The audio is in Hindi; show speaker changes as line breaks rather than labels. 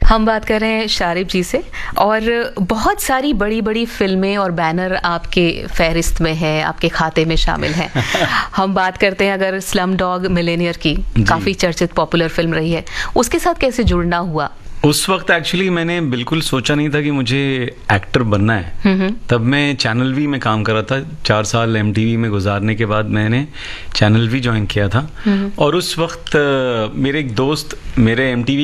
हम बात कर रहे हैं शारिब जी से, और बहुत सारी बड़ी बड़ी फिल्में और बैनर आपके फहरिस्त में है, आपके खाते में शामिल हैं। हम बात करते हैं अगर स्लम डॉग मिलेनियर की, काफ़ी चर्चित पॉपुलर फिल्म रही है, उसके साथ कैसे जुड़ना हुआ?
उस वक्त एक्चुअली मैंने बिल्कुल सोचा नहीं था कि मुझे एक्टर बनना है। तब मैं चैनल वी में काम कर रहा था। 4 साल MTV में गुजारने के बाद मैंने चैनल वी ज्वाइन किया था। और उस वक्त मेरे एक दोस्त मेरे MTV